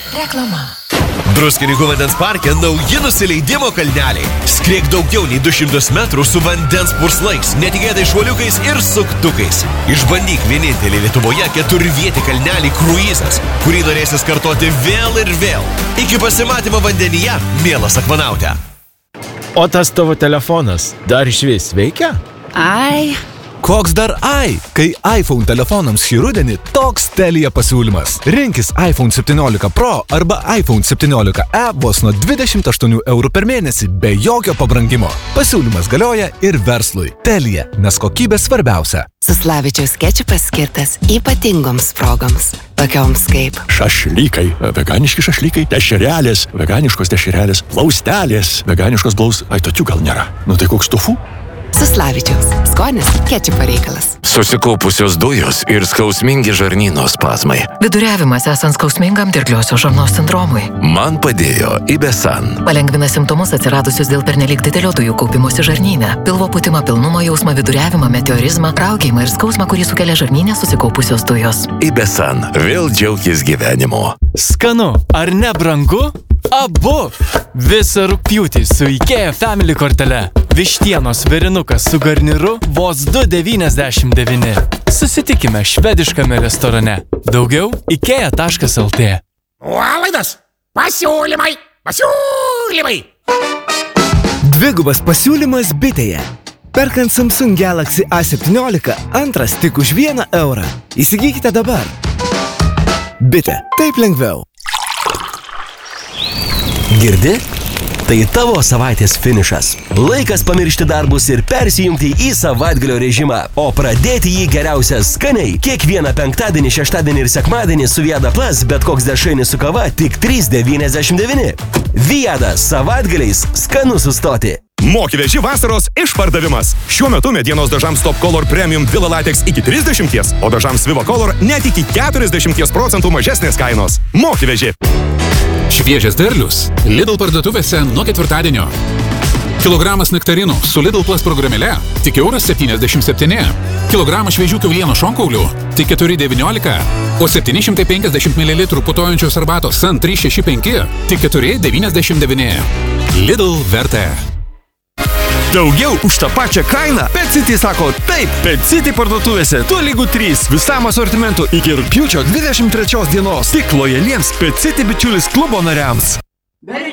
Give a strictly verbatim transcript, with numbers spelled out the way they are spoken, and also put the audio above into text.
Reklama. Druskininkų vandens parke nauji nusileidimo kalneliai. Skriek daugiau nei du šimtus metrų su vandens purslais, netikėtais šuoliukais ir suktukais. Išbandyk vienintelį Lietuvoje keturvietį kalnelį kruizas, kurį norėsis kartoti vėl ir vėl. Iki pasimatymo vandenyje, mielas akvanautė. O tas tavo telefonas dar išvis veikia? Ai. Koks dar ai? Kai iPhone telefonams šį rudenį, toks Telia pasiūlymas. Rinkis iPhone septyniolika Pro arba iPhone septyniolika e vos nuo dvidešimt aštuonių eurų per mėnesį be jokio pabrangimo. Pasiūlymas galioja ir verslui. Telia, nes kokybė svarbiausia. Suslavičiaus kečupas skirtas ypatingoms progoms, tokioms kaip šašlykai, veganiški šašlykai, dešrelės, veganiškos dešrelės, plaustelės, veganiškos blaus... Ai, tokių gal nėra. Nu tai koks tofu? Suslavičiaus. Skonis kečupo reikalas. Susikaupusios dujos ir skausmingi žarnyno spazmai. Viduriavimas esant skausmingam dirgliosios žarnos sindromui. Man padėjo Ibesan. Palengvina simptomus atsiradusius dėl pernelyg didelio dujų kaupimosi žarnyne. Pilvo pūtimą, pilnumo jausmą, viduriavimą, meteorizmą, raugėjimą ir skausmą, kurį sukelia žarnyne susikaupusios dujos. Ibesan. Vėl džiaukis gyvenimu. Skanu, ar ne brangu? Abu! Visą rugpjūtį su IKEA Family kortele. Vištienos virinukas su garniru vos du devyniasdešimt devyni. Susitikime švediškame restorane. Daugiau ikea taškas lt. Nuolaidos! Pasiūlymai! Pasiūlymai! Dvigubas pasiūlymas bitėje. Perkant Samsung Galaxy A septyniolika, antras tik už vieną eurą. Įsigykite dabar. Bitė. Taip lengviau. Girdi? Tai tavo savaitės finišas. Laikas pamiršti darbus ir persijungti į savaitgalio režimą, o pradėti jį geriausia skaniai. Kiekvieną penktadienį, šeštadienį ir sekmadienį su Viada Plus bet koks dešrainis su kava tik trys devyniasdešimt devyni. Viada savaitgaliais skanu sustoti. Moki veži vasaros išpardavimas. Šiuo metu medienos dažams Top Color Premium Villa Latex iki trisdešimties, o dažams Viva Color net iki keturiasdešimties procentų mažesnės kainos. Moki veži. Šviežias derlius Lidl parduotuvėse nuo ketvirtadienio. Kilogramas nektarinų su Lidl Plus programėle tik euras septyniasdešimt septyni. Kilogramas šviežių kiaulieno šonkaulių tik keturi devyniolika. O septyni šimtai penkiasdešimt mililitrų putojančios arbatos San trys šeši penki tik keturi devyniasdešimt devyni. Lidl vertė. Daugiau už tą pačią kainą. Pet City sako taip. Pet City parduotuvėse tu lygu trys visam asortimentu iki rugpjūčio dvidešimt trečios dienos. Tik lojaliems Pet City bičiulis klubo nariams.